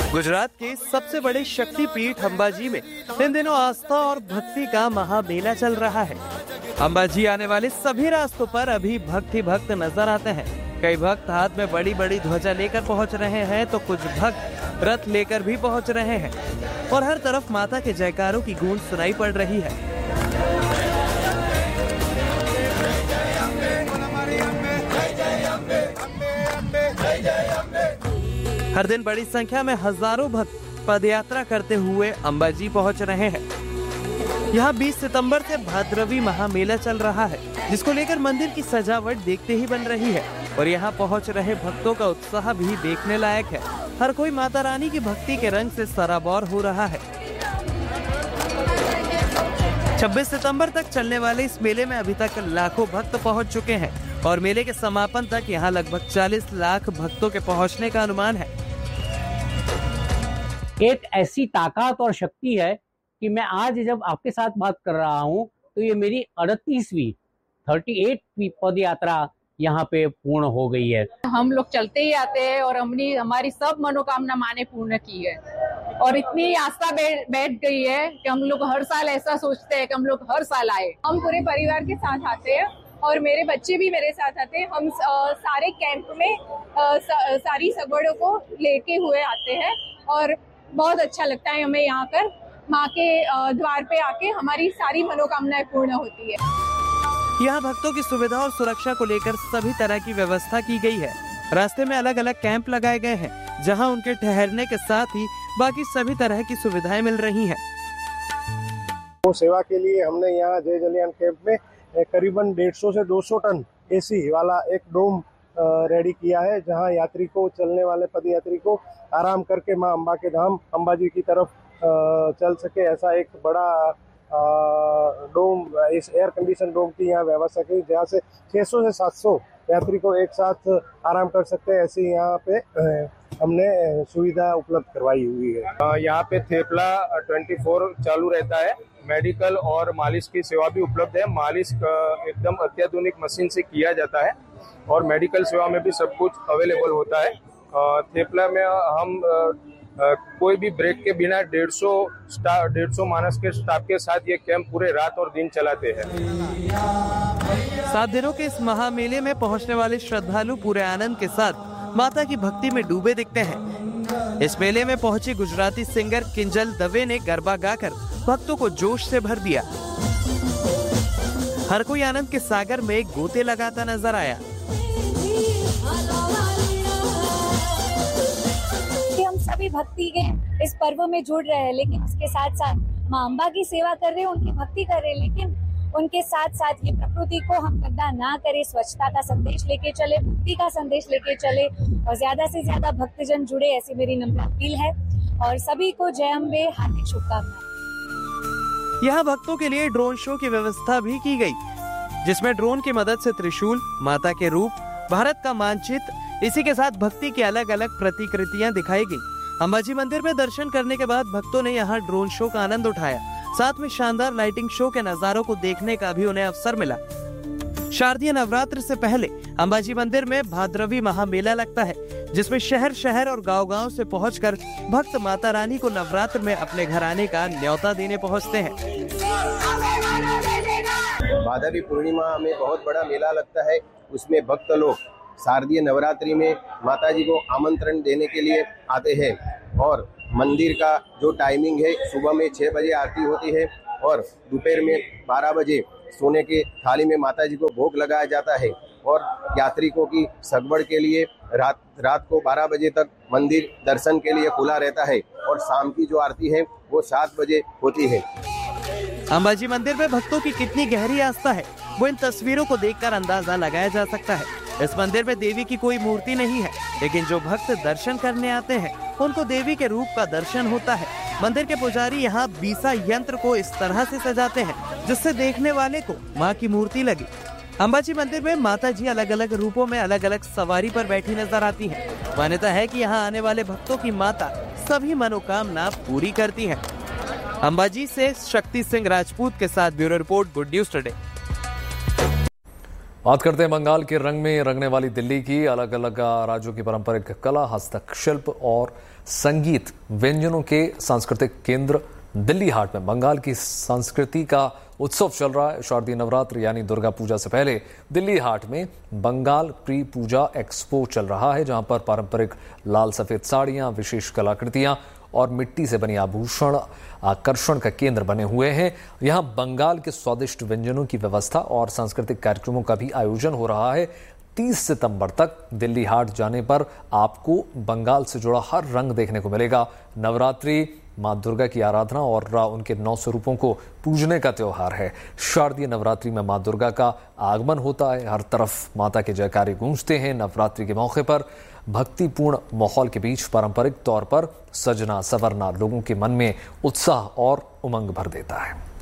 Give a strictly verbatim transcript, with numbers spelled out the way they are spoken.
गुजरात के सबसे बड़े शक्तिपीठ अंबाजी में इन दिनों आस्था और भक्ति का महामेला चल रहा है। अंबाजी आने वाले सभी रास्तों पर अभी भक्त ही भक्त नजर आते हैं। कई भक्त हाथ में बड़ी बड़ी ध्वजा लेकर पहुंच रहे हैं तो कुछ भक्त रथ लेकर भी पहुंच रहे हैं और हर तरफ माता के जयकारों की गूंज सुनाई पड़ रही है। हर दिन बड़ी संख्या में हजारों भक्त पदयात्रा करते हुए अंबाजी पहुंच रहे हैं। यहाँ बीस सितंबर से भाद्रवी महामेला चल रहा है, जिसको लेकर मंदिर की सजावट देखते ही बन रही है और यहाँ पहुंच रहे भक्तों का उत्साह भी देखने लायक है। हर कोई माता रानी की भक्ति के रंग से सराबोर हो रहा है। छब्बीस सितंबर तक चलने वाले इस मेले में अभी तक लाखों भक्त पहुंच चुके हैं और मेले के समापन तक यहाँ लगभग चालीस लाख भक्तों के पहुंचने का अनुमान है। एक ऐसी ताकत और शक्ति है कि मैं आज जब आपके साथ बात कर रहा हूं तो ये मेरी अड़तीसवीं अड़तीसवीं पद यात्रा यहाँ पे पूर्ण हो गई है। हम लोग चलते ही आते हैं और हमने हमारी सब मनोकामना माँ ने पूर्ण की है और इतनी आस्था बैठ गई है कि हम लोग हर साल ऐसा सोचते हैं कि हम लोग हर साल आए। हम पूरे परिवार के साथ आते हैं और मेरे बच्चे भी मेरे साथ आते हैं। हम आ, सारे कैंप में आ, सा, सारी सगवड़ों को लेके हुए आते हैं और बहुत अच्छा लगता है हमें यहाँ कर माँ के द्वार पे आके हमारी सारी मनोकामनाएं पूर्ण होती है। यहाँ भक्तों की सुविधा और सुरक्षा को लेकर सभी तरह की व्यवस्था की गई है। रास्ते में अलग अलग कैंप लगाए गए हैं, जहाँ उनके ठहरने के साथ ही बाकी सभी तरह की सुविधाएं मिल रही हैं। वो सेवा के लिए हमने यहाँ जय जलियान कैंप में करीबन डेढ़ सौ से दो सौ टन एसी वाला एक डोम रेडी किया है, जहां यात्री को चलने वाले पदयात्री को आराम करके मां अम्बा के धाम अंबाजी की तरफ चल सके, ऐसा एक बड़ा डोम, इस एयर कंडीशन डोम की यहाँ व्यवस्था की, जहाँ से छह सौ से सात सौ यात्री को एक साथ आराम कर सकते हैं। ऐसी यहाँ पे हमने सुविधा उपलब्ध करवाई हुई है। यहाँ पे थेपला चौबीस चालू रहता है। मेडिकल और मालिश की सेवा भी उपलब्ध है। मालिश एकदम अत्याधुनिक मशीन से किया जाता है और मेडिकल सेवा में भी सब कुछ अवेलेबल होता है। थेपला में हम कोई भी ब्रेक के बिना डेढ़ सौ डेढ़ सौ मानस के स्टाफ के साथ ये कैंप पूरे रात और दिन चलाते हैं। सात दिनों के इस महामेले में पहुंचने वाले श्रद्धालु पूरे आनंद के साथ माता की भक्ति में डूबे दिखते हैं। इस मेले में पहुंची गुजराती सिंगर किंजल दवे ने गरबा गाकर भक्तों को जोश से भर दिया। हर कोई आनंद के सागर में गोते लगाता नजर आया। हम सभी भक्ति के इस पर्व में जुड़ रहे हैं, लेकिन उसके साथ साथ माँ अम्बा की सेवा कर रहे हैं, उनकी भक्ति कर रहे हैं, लेकिन उनके साथ साथ ये प्रकृति को हम गंदा ना करें, स्वच्छता का संदेश लेके चले, भक्ति का संदेश लेके चले और ज्यादा से ज्यादा भक्तजन जुड़े, ऐसी मेरी नम्र अपील है। और सभी को जय अम्बे, हार्दिक शुभकामनाएं। यहाँ भक्तों के लिए ड्रोन शो की व्यवस्था भी की गई, जिसमें ड्रोन की मदद से त्रिशूल, माता के रूप, भारत का मानचित्र, इसी के साथ भक्ति की अलग अलग प्रतिकृतियां दिखाई गई। अंबाजी मंदिर में दर्शन करने के बाद भक्तों ने यहाँ ड्रोन शो का आनंद उठाया। साथ में शानदार लाइटिंग शो के नजारों को देखने का भी उन्हें अवसर मिला। शारदीय नवरात्र से पहले अंबाजी मंदिर में भाद्रवी महामेला लगता है, जिसमें शहर शहर और गांव गांव से पहुंचकर भक्त माता रानी को नवरात्र में अपने घर आने का न्योता देने पहुंचते हैं। भादरवी पूर्णिमा में बहुत बड़ा मेला लगता है। उसमें भक्त लोग शारदीय नवरात्रि में माताजी को आमंत्रण देने के लिए आते हैं और मंदिर का जो टाइमिंग है, सुबह में छह बजे आरती होती है और दोपहर में बारह बजे सोने के थाली में माताजी को भोग लगाया जाता है और यात्रिकों की सगवड़ के लिए रात रात को बारह बजे तक मंदिर दर्शन के लिए खुला रहता है और शाम की जो आरती है वो सात बजे होती है। अंबाजी मंदिर में भक्तों की कितनी गहरी आस्था है, वो इन तस्वीरों को देखकर अंदाजा लगाया जा सकता है। इस मंदिर में देवी की कोई मूर्ति नहीं है, लेकिन जो भक्त दर्शन करने आते हैं उनको देवी के रूप का दर्शन होता है। मंदिर के पुजारी यहाँ बीसा यंत्र को इस तरह से सजाते हैं जिससे देखने वाले को माँ की मूर्ति लगे। अंबाजी मंदिर में माता जी अलग अलग रूपों में अलग अलग सवारी पर बैठी नजर आती हैं। मान्यता है कि यहाँ आने वाले भक्तों की माता सभी मनोकामना पूरी करती है। अंबाजी से शक्ति सिंह राजपूत के साथ bureau report, good news today. बात करते हैं बंगाल के रंग में रंगने वाली दिल्ली की। अलग अलग राज्यों की पारंपरिक कला, हस्तशिल्प और संगीत व्यंजनों के सांस्कृतिक केंद्र दिल्ली हाट में बंगाल की संस्कृति का उत्सव चल रहा है। शारदीय नवरात्र यानी दुर्गा पूजा से पहले दिल्ली हाट में बंगाल प्री पूजा एक्सपो चल रहा है, जहां पर पारंपरिक लाल सफेद साड़ियां, विशेष कलाकृतियां और मिट्टी से बनी आभूषण आकर्षण का केंद्र बने हुए हैं। यहां बंगाल के स्वादिष्ट व्यंजनों की व्यवस्था और सांस्कृतिक कार्यक्रमों का भी आयोजन हो रहा है। तीस सितंबर तक दिल्ली हाट जाने पर आपको बंगाल से जुड़ा हर रंग देखने को मिलेगा। नवरात्रि मां दुर्गा की आराधना और उनके नौ स्वरूपों को पूजने का त्योहार है। शारदीय नवरात्रि में मां दुर्गा का आगमन होता है, हर तरफ माता के जयकारे गूंजते हैं। नवरात्रि के मौके पर भक्तिपूर्ण माहौल के बीच पारंपरिक तौर पर सजना संवरना लोगों के मन में उत्साह और उमंग भर देता है।